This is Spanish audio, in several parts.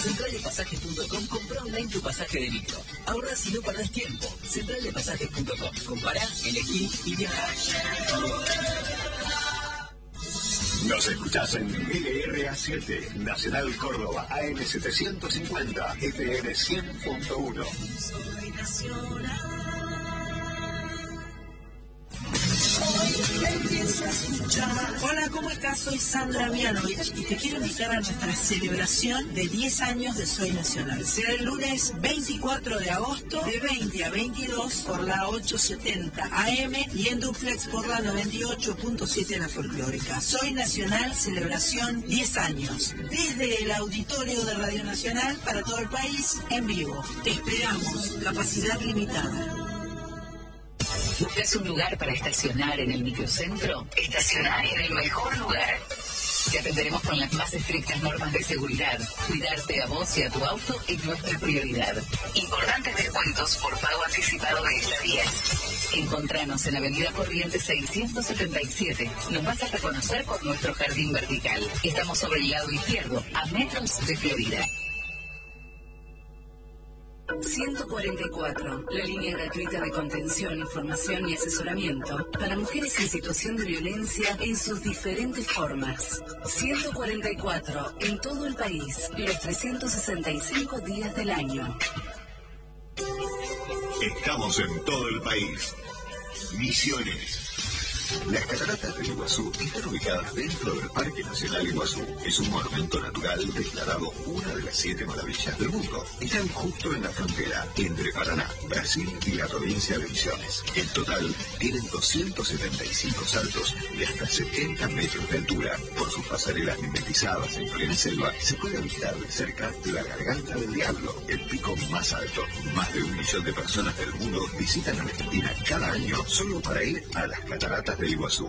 centraldepasajes.com, compra online tu pasaje de micro. Ahorras y no perdés tiempo. Centraldepasajes.com. Compará, elegí y viajá. Nos escuchás en LRA7, Nacional Córdoba, AM 750, FM 100.1. Soy nacional. Hola, ¿cómo estás? Soy Sandra Mianovich y te quiero invitar a nuestra celebración de 10 años de Soy Nacional. Será el lunes 24 de agosto de 20 a 22 por la 870 AM y en duplex por la 98.7 La Folclórica. Soy Nacional, celebración 10 años. Desde el auditorio de Radio Nacional para todo el país, en vivo. Te esperamos. Capacidad limitada. ¿Buscas un lugar para estacionar en el microcentro? Estacionar en el mejor lugar. Te atenderemos con las más estrictas normas de seguridad. Cuidarte a vos y a tu auto es nuestra prioridad. Importantes descuentos por pago anticipado de estadías. Encontranos en Avenida Corrientes 677. Nos vas a reconocer por nuestro jardín vertical. Estamos sobre el lado izquierdo, a metros de Florida. 144, la línea gratuita de contención, información y asesoramiento para mujeres en situación de violencia en sus diferentes formas. 144, en todo el país, los 365 días del año. Estamos en todo el país. Misiones. Las cataratas del Iguazú están ubicadas dentro del Parque Nacional Iguazú. Es un monumento natural declarado una de las 7 maravillas del mundo. Están justo en la frontera entre Paraná, Brasil y la provincia de Misiones. En total, tienen 275 saltos de hasta 70 metros de altura. Por sus pasarelas mimetizadas en plena selva, se puede avistar de cerca la Garganta del Diablo, el pico más alto. Más de 1 millón de personas del mundo visitan Argentina cada año solo para ir a las cataratas del Iguazú.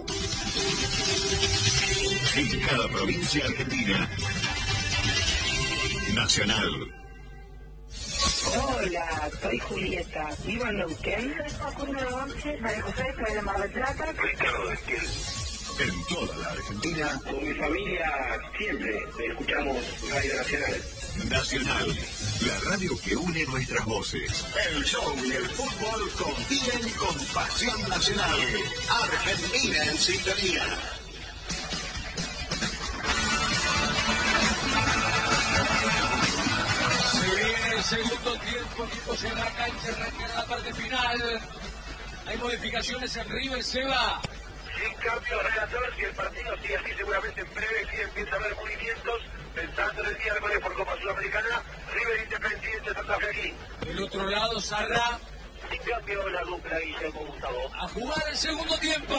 En cada provincia argentina. Nacional. Hola, soy Julieta. Vivo en Neuquén. Facundo 11, María José, soy de Mar del Plata. Ricardo Esquiel. En toda la Argentina. Con mi familia siempre escuchamos Radio Nacional. Nacional, la radio que une nuestras voces. El show y el fútbol conviven con pasión nacional. Argentina en sintonía. Se viene el segundo tiempo, equipos en la cancha, arranca la parte final. Hay modificaciones en River, se va. Sin cambio, relator, si el partido sigue así, seguramente en breve sí empieza a haber movimientos. Pensando en el miércoles por Copa Sudamericana, River Independiente Santa Fe aquí. Del otro lado, Sarra. Sin cambio, la dupla Guillermo Gustavo. A jugar el segundo tiempo.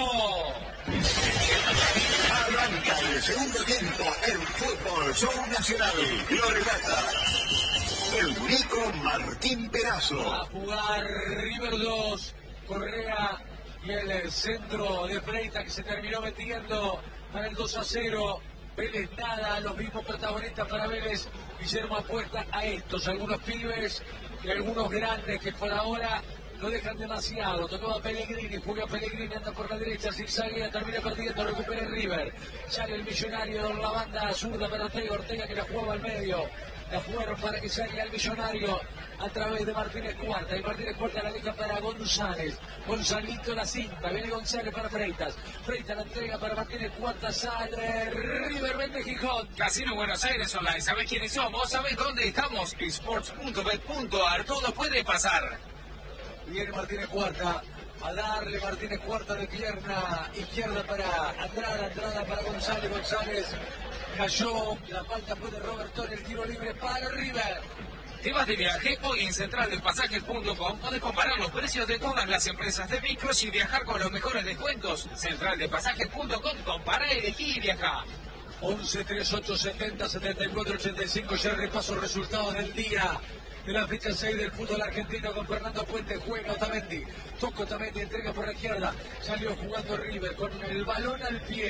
Arranca el segundo tiempo en Fútbol Show Nacional. Glorieta. El Nico Martín Perazo. A jugar River 2, Correa y el centro de Freitas que se terminó metiendo para el 2-0. Vélez nada, los mismos protagonistas para Vélez. Guillermo apuesta a estos, algunos pibes y algunos grandes que por ahora no dejan demasiado. Tocaba Pellegrini, Julio Pellegrini anda por la derecha, zigzaguea, termina perdiendo, recupera el River. Sale el Millonario, la banda zurda para Ortega, Ortega que la jugaba al medio. La jugaron para que salga el Millonario a través de Martínez Cuarta. Y Martínez Cuarta la deja para González. Gonzalito la cinta. Viene González para Freitas. Freitas la entrega para Martínez Cuarta. Sale River vende Gijón. Casino Buenos Aires Online. ¿Sabés quiénes somos? ¿Sabés dónde estamos? Sports.bet.ar. Todo puede pasar. Viene Martínez Cuarta. A darle Martínez Cuarta de pierna izquierda para Andrada. Andrada para González. González cayó, la falta fue de Roberto, el tiro libre para River. ¿Te vas de viaje? Hoy en centraldepasajes.com podés comparar los precios de todas las empresas de micros y viajar con los mejores descuentos. Centraldepasajes.com, compara, elegí y viaja. 11 38 70 74 85. Ya repaso resultados del día de la fecha 6 del fútbol argentino con Fernando Puente. Juega Otamendi, toca Otamendi, entrega por la izquierda, salió jugando River con el balón al pie.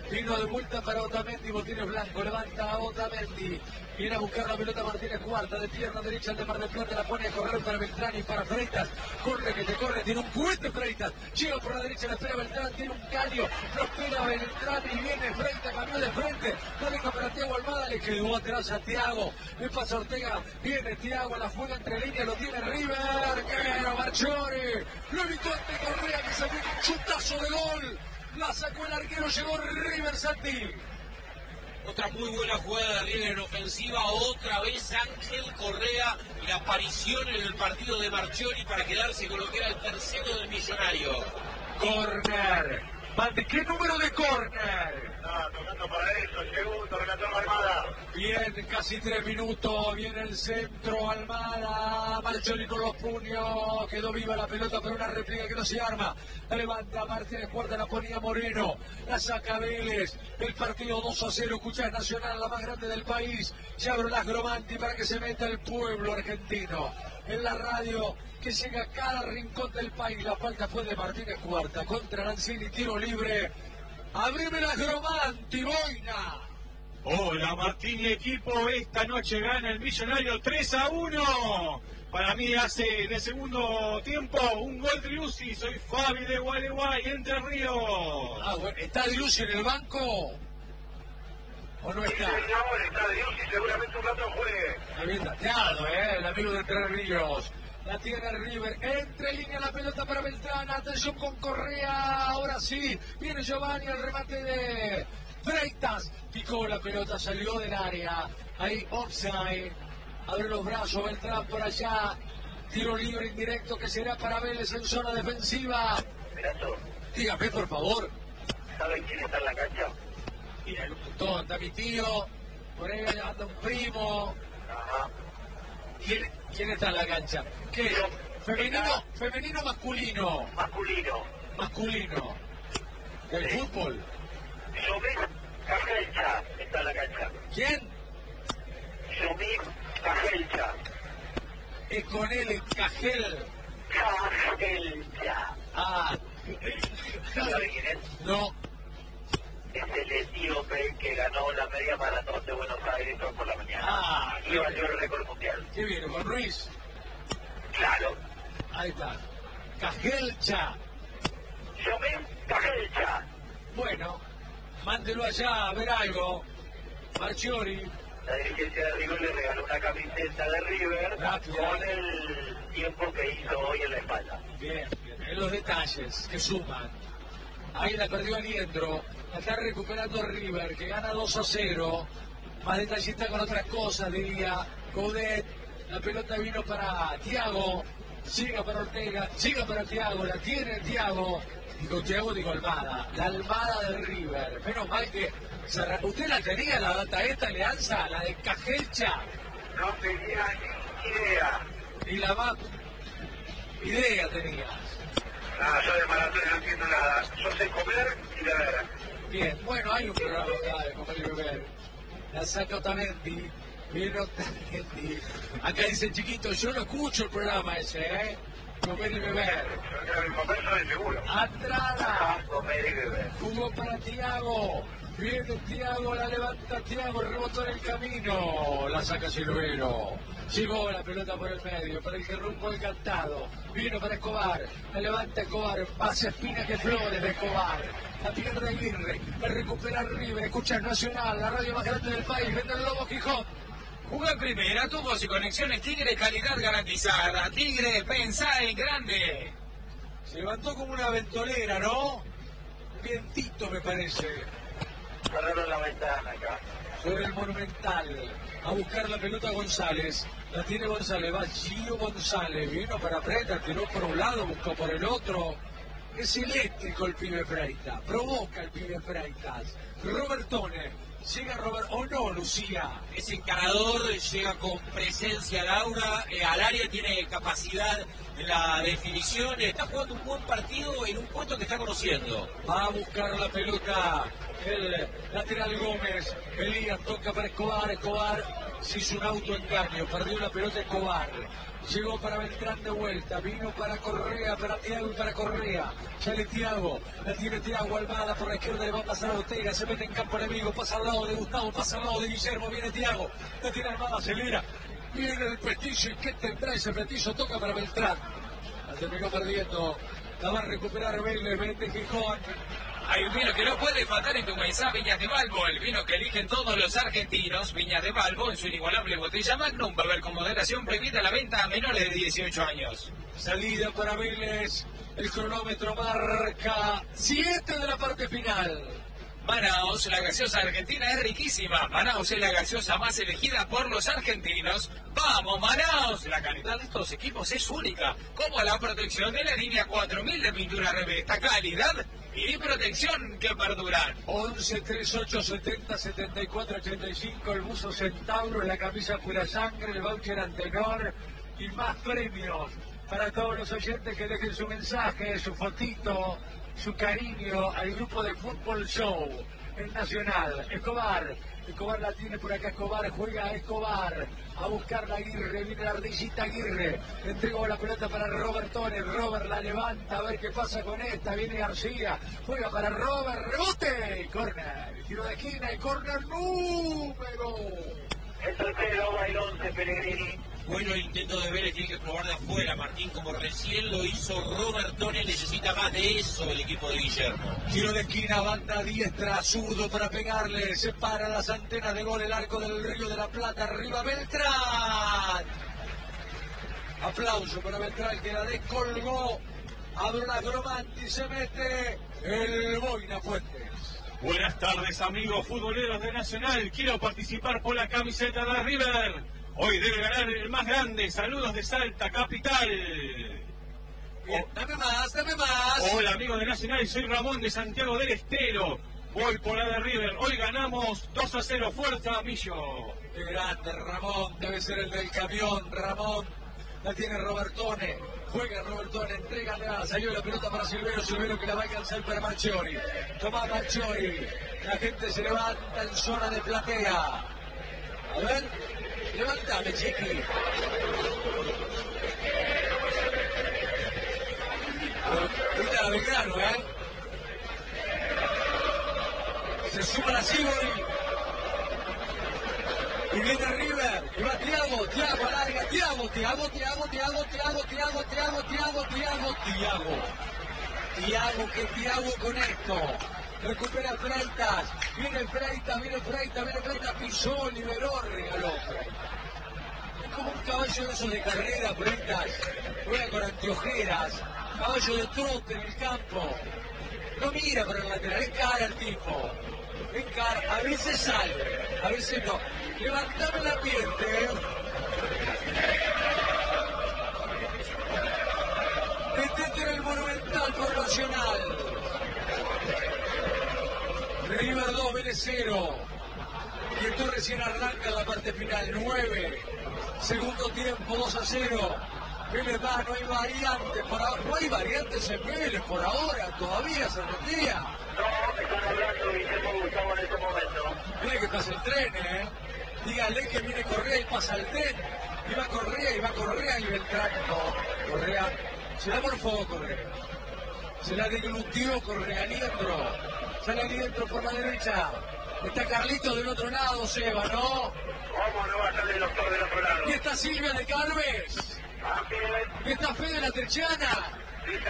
Vino de vuelta para Otamendi, botines blanco, levanta a Otamendi. Viene a buscar la pelota Martínez Cuarta, de pierna derecha al de Mar del Plata, la pone a correr para Beltrán y para Freitas. Corre que te corre, tiene un cohete Freitas. Llega por la derecha, la espera Beltrán, tiene un caño. Lo espera Beltrán y viene Freitas, cambió de frente. No deja para Thiago Almada, le quedó atrás a Thiago. Le pasa Ortega, viene Thiago, la juega entre líneas, lo tiene River. Arquero, Marchiori. Lo evitó ante Correa que sacó un chutazo de gol. La sacó el arquero, llegó River Santi. Otra muy buena jugada de River en ofensiva, otra vez Ángel Correa y la aparición en el partido de Marchiori para quedarse con lo que era el tercero del Millonario. Corner. ¿Qué número de corner? Tocando para eso, segundo, Renato Almada. Bien, casi 3 minutos, viene el centro, Almada, Marchiori con los puños, quedó viva la pelota pero una réplica que no se arma, la levanta Martínez Cuarta, la ponía Moreno, la saca Vélez, el partido 2-0, escuchás Nacional, la más grande del país, se abre las Gromanti para que se meta el pueblo argentino, en la radio que llega a cada rincón del país, la falta fue de Martínez Cuarta, contra Lanzini, tiro libre, abrime las Gromanti, Boina. Hola Martín y equipo, esta noche gana el Millonario 3-1. Para mí hace en el segundo tiempo un gol de Driussi, soy Fabi de Gualeguay, Entre Ríos. Bueno, ¿está Driussi en el banco? ¿O no está? Sí, señor, está Driussi, seguramente un rato juegue. Está bien dateado, el amigo de Entre Ríos. La tiene River, entre línea la pelota para Beltrán, atención con Correa, ahora sí, viene Giovanni, el remate de Freitas, picó la pelota, salió del área, ahí offside, abre los brazos, Beltrán por allá, tiro libre indirecto que será para Vélez en zona defensiva. Mirazo, Dígame por favor. ¿saben quién está en la cancha? Y hay un montón, está mi tío, por ahí anda un primo. Ajá. ¿Quién está en la cancha? ¿Qué? ¿Femenino o masculino? Masculino. ¿Del fútbol? Yomir Cajelcha está en la cancha. ¿Quién? Yomir Cajelcha. Es con él, el Cajel. Cajelcha. ¿Sabe quién es? No. Es el etíope que ganó la media maratón de Buenos Aires hoy por la mañana. Y batió el récord mundial. ¿Qué viene? ¿Con Ruiz? Claro. Ahí está. Cajelcha. Yomir Cajelcha. Bueno, mándelo allá a ver algo. Marchiori. La dirigencia de River le regaló una camiseta de River con el tiempo que hizo hoy en la espalda. Bien, en los detalles que suman. Ahí la perdió Aliendro. La está recuperando River, que gana 2-0. Más detallista con otras cosas, diría Coudet. La pelota vino para Thiago. Llega para Ortega. Llega para Thiago. La tiene Thiago. Y con Thiago digo Almada. La Almada de River. Menos mal que... ¿Usted la tenía, la data esta, Alianza? La de Cajelcha. No tenía ni idea. Y la más... idea tenías. Nada, yo de maratón no entiendo nada. Yo sé comer y beber. Bien, bueno, hay un programa acá de comer y beber. La saca Otamendi. Viene Otamendi. Acá dice chiquito, yo no escucho el programa ese, ¿eh? Comer y beber. El comer soy seguro. Atrada. Comer y beber. Jugó para Thiago. Viene Thiago, la levanta Thiago, rebotó en el camino. La saca Silvero. Llegó la pelota por el medio, para el que rumbo el cantado. Vino para Escobar, la levanta Escobar, pasa Espina que Flores de Escobar. La pierde Aguirre, la recupera River, escucha Nacional, la radio más grande del país, vende el Lobo Gijón. Jugó en primera, tubos y conexiones Tigre, calidad garantizada. Tigre, pensá en grande. Se levantó como una ventolera, ¿no? Vientito me parece. Cerraron la ventana acá. Sobre el Monumental, a buscar la pelota González. La tiene González, va Gio González. Vino para Freitas, tiró por un lado, buscó por el otro. Es eléctrico el pibe Freitas, provoca el pibe Freitas. Robertone, llega Robert, o no, Lucía. Es encarador, llega con presencia Laura, al área, tiene capacidad en la definición, está jugando un buen partido en un puesto que está conociendo. Va a buscar la pelota el lateral Gómez. Elías toca para Escobar, Escobar se hizo un autoengaño, perdió la pelota Escobar. Llegó para Beltrán de vuelta, vino para Correa, para Thiago y para Correa. Sale Thiago, la tiene Thiago, Almada por la izquierda, le va a pasar a Ortega, se mete en campo enemigo, pasa al lado de Gustavo, pasa al lado de Guillermo, viene Thiago, la tiene Almada, acelera, viene el Petizo, ¿y qué tendrá ese Petizo? Toca para Beltrán. La terminó perdiendo, la va a recuperar Vélez, Vélez Gijón. Hay un vino que no puede faltar en tu mesa, Viñas de Balbo, el vino que eligen todos los argentinos. Viñas de Balbo, en su inigualable botella Magnum, beber con moderación, prohibida la venta a menores de 18 años. Salida para Vélez, el cronómetro marca 7 de la parte final. Manaos, la gaseosa argentina es riquísima. Manaos es la gaseosa más elegida por los argentinos. ¡Vamos, Manaos! La calidad de estos equipos es única, como la protección de la línea 4000 de pintura Revesta. Calidad y protección que perduran. 11 38 70 74 85, el buzo Centauro, la camisa pura sangre, el voucher Antenor y más premios para todos los oyentes que dejen su mensaje, su fotito, su cariño al grupo de Fútbol Show, el Nacional. Escobar la tiene por acá, Escobar juega a Escobar, a buscar la Aguirre, viene la ardillita Aguirre, entregó la pelota para Robertone, Robert la levanta, a ver qué pasa con esta, viene García, juega para Robert, rebote, córner, tiro de esquina y córner número. El tercero va el 11, Pellegrini. Bueno, el intento de Vélez tiene que probar de afuera, Martín, como recién lo hizo Robertone, necesita más de eso el equipo de Guillermo. Tiro de esquina, banda diestra, zurdo para pegarle, separa las antenas de gol, el arco del Río de la Plata, arriba Beltrán. Aplauso para Beltrán que la descolgó, abre la Gromanti, se mete el Boina Fuentes. Buenas tardes, amigos futboleros de Nacional. Quiero participar por la camiseta de River. Hoy debe ganar el más grande. Saludos de Salta, capital. Bien, dame más. Hola, amigos de Nacional. Soy Ramón de Santiago del Estero. Voy por la de River. Hoy ganamos 2-0. Fuerza, Millo. Qué grande, Ramón. Debe ser el del camión, Ramón. La tiene Robertone. Juega Robertone, entrega, salió la pelota para Silvero que la va a alcanzar para Marchiori. Toma Marchiori. La gente se levanta en zona de platea. A ver, levantame, chiqui. Ahorita la Belgrano, Se suma la Sibori. Y viene River, y va Thiago alarga, Thiago, que Thiago con esto, recupera Freitas, viene Freitas, pisó, liberó, regaló. Es como un caballo de esos de carrera, Freitas, juega con anteojeras, caballo de trote en el campo, no mira para el lateral, encara al tipo. A veces sale, a veces no. Levantame el ambiente, Metete en el Monumental por Nacional. River 2, Vélez 0. Y esto recién arranca la parte final, 9. Segundo tiempo, 2-0. Vélez va, no hay variantes, no hay variantes en Vélez por ahora, todavía se retira. No, están hablando Guillermo Gustavo en este momento. Mire que pasa el tren, Dígale que viene Correa y pasa el tren. Y va Correa y Beltrán. No, Correa se la morfó Correa. Se la deglutió Correa, Liendro. Sale Liendro por la derecha. Está Carlito del otro lado, Seba, ¿no? ¿Cómo no va a salir el doctor del otro lado? Y está Silvia de Carves. Y está Fede la Terciana.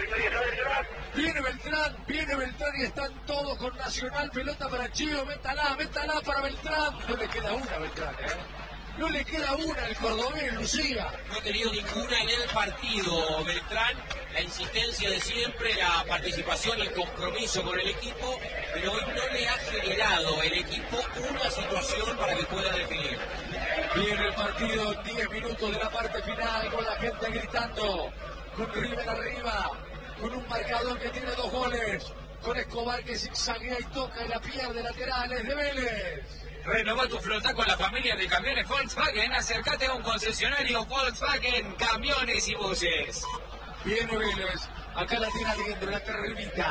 Viene Beltrán y están todos con Nacional, pelota para Chío, métala para Beltrán. No le queda una a Beltrán, No le queda una al cordobés, Lucía. No ha tenido ninguna en el partido, Beltrán. La insistencia de siempre, la participación, el compromiso con el equipo, pero hoy no le ha generado el equipo una situación para que pueda definir. Viene el partido, 10 minutos de la parte final, con la gente gritando, con River arriba, con un marcador que tiene 2 goles, con Escobar que zigzaguea y toca y la pierde, laterales de Vélez. Renova tu flota con la familia de camiones Volkswagen. Acércate a un concesionario Volkswagen, camiones y buses. Viene Vélez, acá la tiene adentro, la terribita.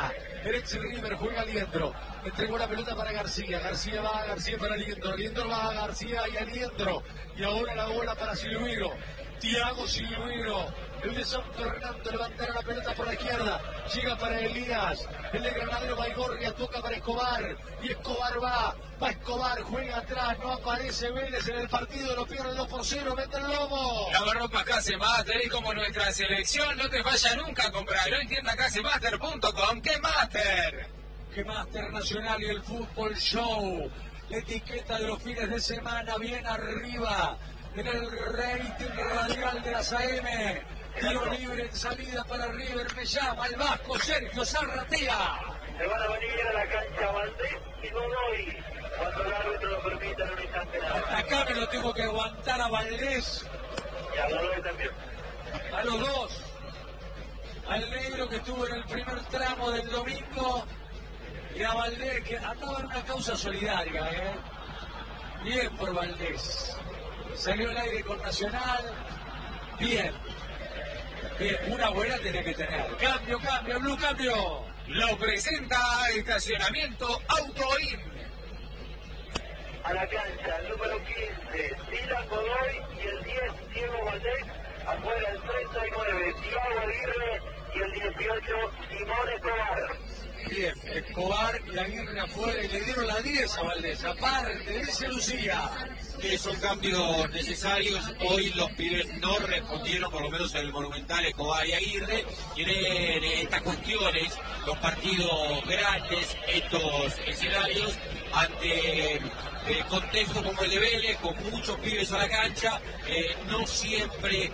El ex River juega a Liendro. Entregó la pelota para García. García va, García para Liendro. Liendro va a García y a Liendro. Y ahora la bola para Silviro. Thiago Silviro. El de San Fernando levantará la pelota por la izquierda. Llega para Elías. El de Granadero Baigorria toca para Escobar. Y Escobar va Escobar, juega atrás. No aparece Vélez en el partido. Lo pierde 2-0. Mete el lomo. La ropa Casemaster y como nuestra selección no te falla nunca comprarlo en tienda casemaster.com. ¡Qué Master! ¡Qué Master Nacional y el Fútbol Show! La etiqueta de los fines de semana bien arriba en el rating radial de las AM. Tiro libre en salida para River. Me llama el vasco Sergio Zarratea. Se van a venir a la cancha Valdés y Godoy cuando el árbitro lo permita en un instante nada. Hasta acá me lo tengo que aguantar a Valdés. Y a Godoy también. A los dos. Al negro que estuvo en el primer tramo del domingo. Y a Valdés que andaba en una causa solidaria. Bien por Valdés. Salió al aire con Nacional. Bien. Bien, una buena tiene que tener. Cambio, Blue, cambio. Lo presenta Estacionamiento Autoin. A la cancha, el número 15, Dylan Godoy y el 10, Diego Valdés. Afuera el 39, Thiago Aguirre y el 18, Simón Escobar. Bien, Escobar y Aguirre afuera y le dieron la 10 a Valdés. Aparte, dice Lucía. Que son cambios necesarios. Hoy los pibes no respondieron, por lo menos en el Monumental, Escobar y Aguirre. Tienen estas cuestiones, los partidos grandes, estos escenarios, ante contextos como el de Vélez, con muchos pibes a la cancha, no siempre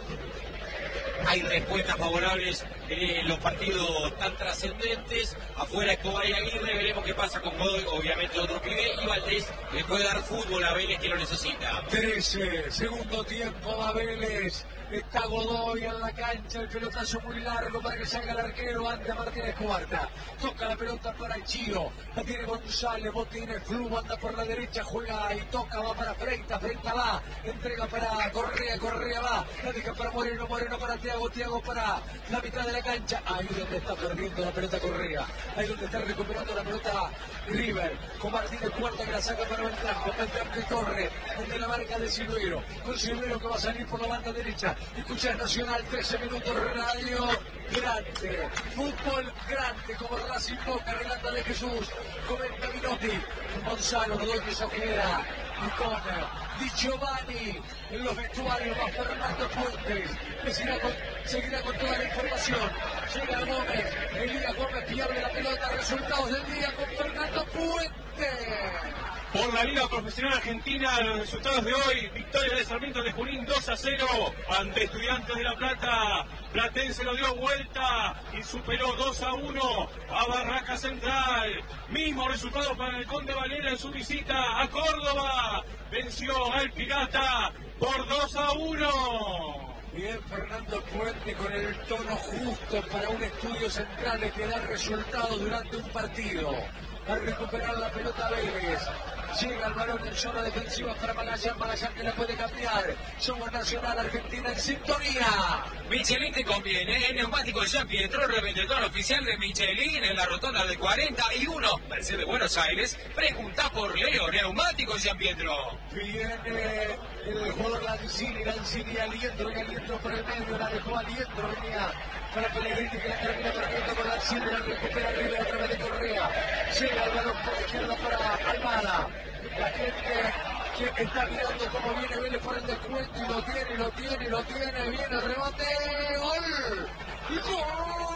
hay respuestas favorables en los partidos tan trascendentes. Afuera Escobar y Aguirre, veremos qué pasa con Godoy, obviamente otro pibe, y Valdés le puede dar fútbol a Vélez que lo necesita. 13, segundo tiempo va Vélez. Está Godoy en la cancha, el pelotazo muy largo para que salga el arquero ante Martínez Cuarta. Toca la pelota para el Chiro, la tiene González, Botines, Flu, anda por la derecha, juega y toca, va para Freita, Freita va, entrega para Correa, Correa va, la deja para Moreno, Moreno para Thiago, Thiago para la mitad de la cancha, ahí donde está perdiendo la pelota Correa, ahí donde está recuperando la pelota River, con Martínez Cuarta que la saca para Beltrán, con Beltrán que corre, donde la marca de Silvero, con Silvero que va a salir por la banda derecha. Escuchas Nacional, 13 minutos, radio grande, fútbol grande, como Racing Boca, Relata de Jesús, comenta Minotti, Gonzalo Rodríguez Ojeda, y con Di Giovanni, en los vestuarios va Fernando Puentes, que seguirá con toda la información, llega Gómez, Elías Gómez pierde la pelota, resultados del día con Fernando Puentes. Por la Liga Profesional Argentina, los resultados de hoy: victoria de Sarmiento de Junín 2-0 ante Estudiantes de La Plata. Platense lo dio vuelta y superó 2-1 a Barraca Central. Mismo resultado para el Conde Valera en su visita a Córdoba. Venció al Pirata por 2-1. Bien, Fernando Puente con el tono justo para un estudio central que da resultados durante un partido. A recuperar la pelota Vélez. Llega el balón en zona defensiva para Malayán, Malayán que la puede cambiar. Somos Nacional, Argentina en sintonía. Michelin te conviene, el neumático Jean Pietro, revendedor oficial de Michelin en la rotonda de 41, Mercedes Buenos Aires. Pregunta por Leo, neumático Jean Pietro. Viene el jugador Lanzini Aliendro y Aliendro por el medio, la dejó Aliendro, venía para Pellegrini que la termina perdiendo con Lanzini, la recupera River a través de Correa. Llega el balón por la izquierda para Almada. La gente que está mirando cómo viene Vélez por el descuento y lo tiene, viene el rebate, ¡gol! ¡Gol!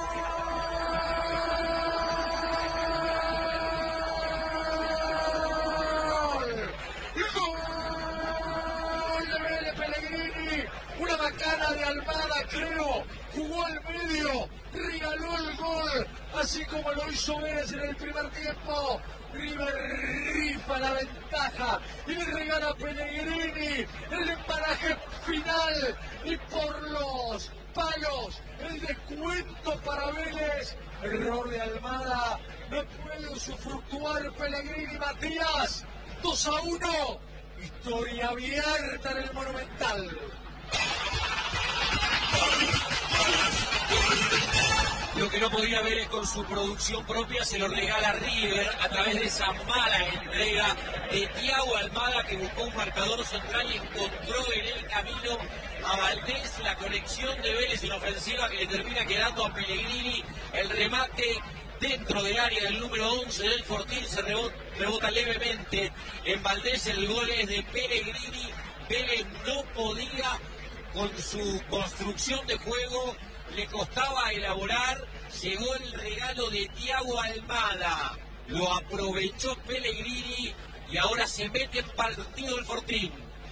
¡Gol de Vélez Pellegrini! Una bacana de Almada, creo, jugó al medio, regaló el gol, así como lo hizo Vélez en el primer tiempo. River rifa la ventaja y le regala a Pellegrini el embalaje final y por los palos el descuento para Vélez. Error de Almada, no puede usufructuar Pellegrini. Matías, 2-1, historia abierta en el Monumental. Lo que que no podía ver con su producción propia, se lo regala River a través de esa mala entrega de Thiago Almada, que buscó un marcador central y encontró en el camino a Valdés, la conexión de Vélez en ofensiva que le termina quedando a Pellegrini, el remate dentro del área del número 11 del Fortín, se rebota levemente en Valdés, el gol es de Pellegrini. Vélez no podía con su construcción de juego, le costaba elaborar, llegó el regalo de Thiago Almada, lo aprovechó Pellegrini y ahora se mete en partido el Fortín.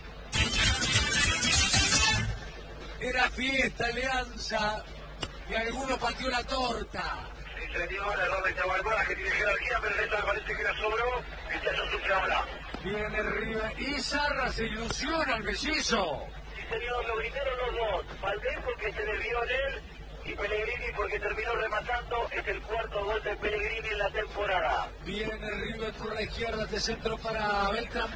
Era fiesta, Alianza, y alguno pateó la torta. Se dio el error de Thiago Almada, que tiene jerarquía, pero esta me parece que la sobró, que ya no sufre ahora. Viene River y Zarra se ilusiona el mellizo. Sí, señor, lo gritaron los dos. Valdés porque se desvió en él y Pellegrini porque terminó rematando. Es el cuarto gol de Pellegrini en la temporada. Viene River por la izquierda, de centro para Beltrán,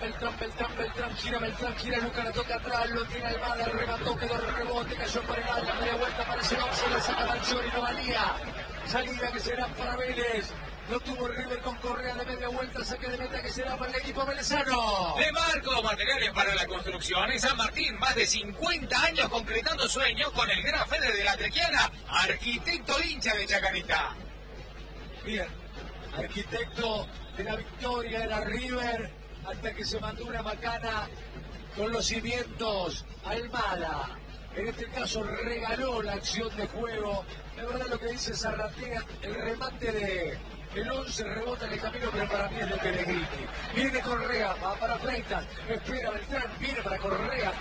gira, Luca la toca atrás, lo tiene Almada, el remató, quedó el rebote, cayó por el área, media vuelta para ese 11, le saca Manchori, no valía. Salida que será para Vélez. Lo tuvo River con Correa de media vuelta, saque de meta que será para el equipo velezano. De Marco, materiales para la construcción. En San Martín, más de 50 años concretando sueños con el gran Fede de la Trequiana, arquitecto hincha de Chacarita. Bien, arquitecto de la victoria de la River, hasta que se mandó una macana con los cimientos. Almada, en este caso regaló la acción de juego. La verdad lo que dice Zarratea, el remate de el 11 rebota en el camino, pero para mí es de Pellegrini. Viene Correa, va para Freitas, espera Beltrán, viene para Correa.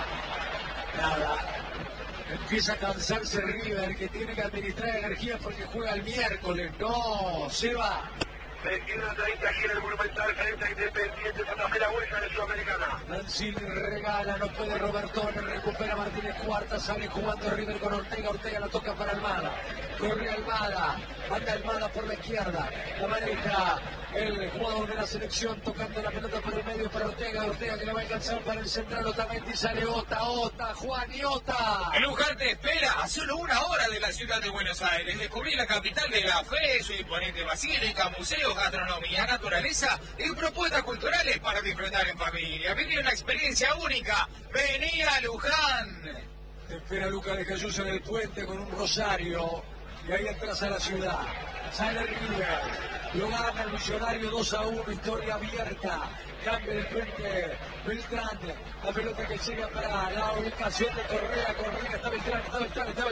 Nada. Empieza a cansarse River, que tiene que administrar energía porque juega el miércoles. No, se va. 21-30 gira el Monumental frente a Independiente Santa Fe, la vuelta de Sudamericana. Mancini regala, no puede Robertone, recupera Martínez Cuarta, sale jugando River con Ortega la toca para Almada. Corre Almada, manda Almada por la izquierda, la maneja el jugador de la selección tocando la pelota por el medio para Ortega que le va a alcanzar para el central Otamendi, sale Ota, Juan y Ota. El Luján te espera a solo 1 hora de la ciudad de Buenos Aires. Descubrí la capital de la fe, su imponente basílica, museos, gastronomía, naturaleza y propuestas culturales para disfrutar en familia. Viví una experiencia única. Vení a Luján. Te espera Lucas de Jesús en el puente con un rosario y ahí entras a la ciudad. Sale River. Lo gana el Millonario 2-1, historia abierta. Cambia el frente Beltrán. La pelota que llega para la ubicación de Correa. Está Beltrán.